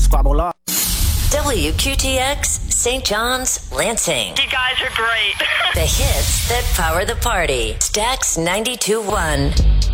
squabble up. WQTX, St. John's, Lansing. You guys are great. The hits that power the party. Stax 92.1.